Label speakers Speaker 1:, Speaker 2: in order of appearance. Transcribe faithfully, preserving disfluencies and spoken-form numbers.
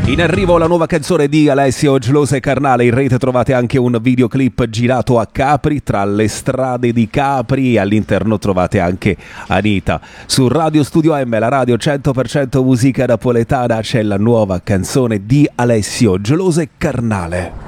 Speaker 1: In arrivo la nuova canzone di Alessio Geloso e Carnale. In rete trovate anche un videoclip girato a Capri, tra le strade di Capri, e all'interno trovate anche Anita. Su Radio Studio M, la radio cento per cento musica napoletana, c'è la nuova canzone di Alessio Geloso e Carnale.